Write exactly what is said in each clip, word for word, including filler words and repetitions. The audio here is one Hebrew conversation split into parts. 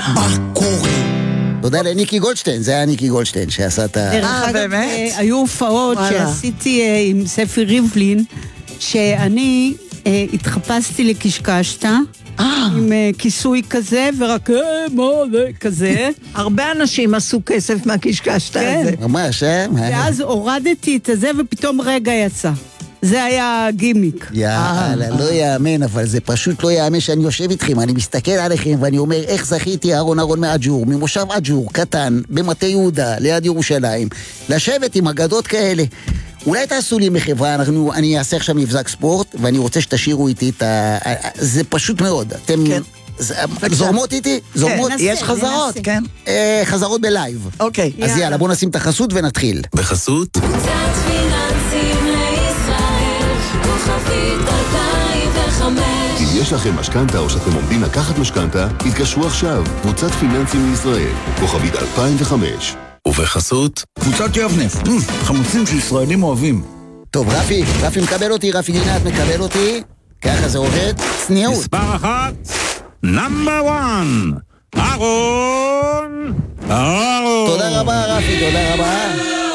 מה קורה? תודה לניקי גולדשטיין, זה היה ניקי גולדשטיין שעשה את ה... דרך אגב, היו הופעות שעשיתי עם ספי ריבלין, שאני התחפשתי לקשקשתה, עם כיסוי כזה, ורק מה זה כזה. הרבה אנשים עשו כסף מהקשקשתה הזה. ממש, אה? ואז הורדתי את זה, ופתאום רגע יצא. זה היה גימיק. יאללה, לא יאמן, אבל זה פשוט לא יאמן שאני יושב איתכם, אני מסתכל עליכם ואני אומר, איך זכיתי אהרון אהרון מאג'ור, ממושב אג'ור, קטן, במטה יהודה, ליד ירושלים, לשבת עם אגדות כאלה. אולי תעשו לי מחברה, אנחנו, אני אעשה עכשיו מבזק ספורט, ואני רוצה שתשאירו איתי את ה... זה פשוט מאוד. אתם זורמות איתי? זורמות? יש חזרות, כן? חזרות בלייב. אוקיי. אז יאללה, בואו נשים את החסות ונתחיל. בחסות? אם יש לכם משכנתה או שאתם עומדים לקחת משכנתה, התקשרו עכשיו. קבוצת פיננסים לישראל, כוכבית אלפיים וחמש. ובחסות? קבוצת יבנה, חמוצים שישראלים אוהבים. טוב, רפי, רפי מקבל אותי, רפי גינת מקבל אותי. ככה זה עובד. צניעות. מספר אחת, נאמבר וואן, אהרון, אהרון. תודה רבה, רפי, תודה רבה.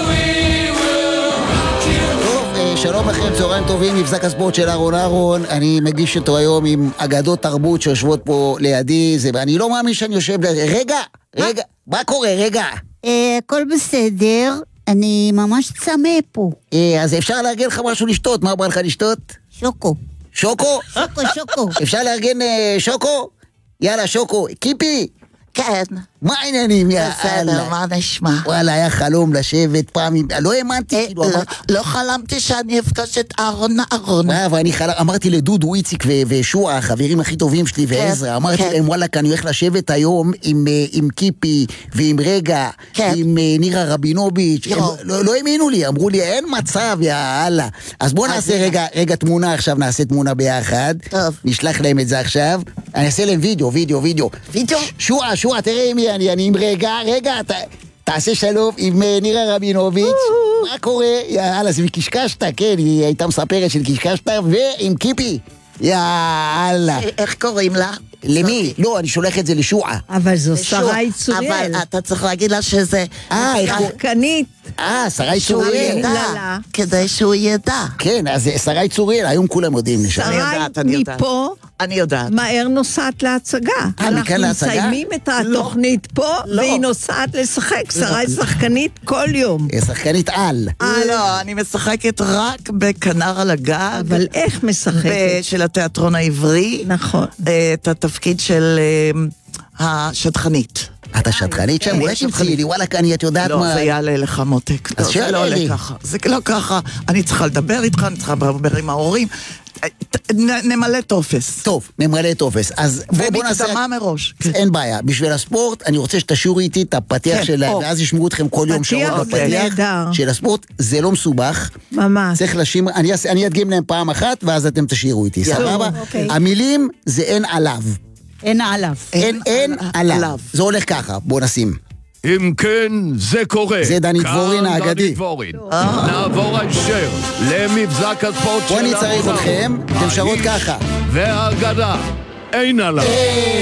שלום לכם, צהריים טובים, מבזק הספורט של אהרון אהרון. אני מגיש אותו היום עם אגדות תרבות שיושבות פה לידי, זה, ואני לא מאמין שאני יושב... רגע, רגע, מה קורה, רגע? הכל בסדר, אני ממש צמא פה. אז אפשר לארגן לך משהו לשתות, מה בא לך לשתות? שוקו. שוקו? שוקו, שוקו. אפשר לארגן שוקו? יאללה, שוקו. קיפי! כן. מה העניינים, יאללה? בסדר, מה נשמע? וואלה, היה חלום לשבת פעם, לא האמנתי, כאילו אמרתי... לא חלמתי שאני אפגש את אהרון אהרון. ואני אמרתי לדודו, איציק ושועה, החברים הכי טובים שלי ועזרא, אמרתי להם, וואלה, אני הולך לשבת היום עם קיפי ועם רגע, עם נירה רבינוביץ', לא האמינו לי, אמרו לי, אין מצב, יאללה. אז בואו נעשה רגע תמונה עכשיו, נעשה תמונה ביחד. נשלח להם את זה עכשיו. אני אעשה להם וידאו, וידאו, וידאו. וידאו? שועה, שועה, תראה מי אני, אני עם רגע, רגע, תעשה שלום עם נירה רבינוביץ', מה קורה? יאללה, זה מקשקשת, כן, היא הייתה מספרת של קשקשת, ועם קיפי, יאללה. איך קוראים לה? למי? לא, אני שולח את זה לשועה. אבל זו שרי צוריאל. אבל אתה צריך להגיד לה שזה שחקנית. אה, שרי צוריאל. כדי שהוא ידע. כן, אז שרי צוריאל, היום כולם יודעים. שרי מפה, אני יודעת. מהר נוסעת להצגה. אנחנו מסיימים את התוכנית פה, והיא נוסעת לשחק. שרי שחקנית כל יום. שחקנית על. לא, אני משחקת רק בכנר על הגג. אבל איך משחקת? של התיאטרון העברי. נכון. את התפקיד של השטחנית. את השטחנית שם? אולי תמצאי לי, וואלה, אני את יודעת מה... לא, זה יעלה לך מותק. אז זה לא עולה ככה. זה לא ככה. אני צריכה לדבר איתך, אני צריכה לדבר עם ההורים. נמלא תופס. טוב, נמלא תופס. אז בוא נעשה... ומקדמה מראש. אין בעיה. בשביל הספורט, אני רוצה שתשאירו איתי את הפתיח שלהם, ואז ישמעו אתכם כל יום שעות בפתיח של הספורט. זה לא מסובך. ממש. צריך להשים... אני אדגים להם פעם אחת, ואז אתם תשאירו איתי. סבבה? המילים זה אין עליו. אין עליו. אין, אין עליו. זה הולך ככה, בוא נשים. אם כן, זה קורה. זה דני דבורין האגדי. דני דבורין. נעבור הישר למבזק הספורט שלנו. בוא אני צריך אתכם, אתם שרות ככה. והאגדה, אין עליו.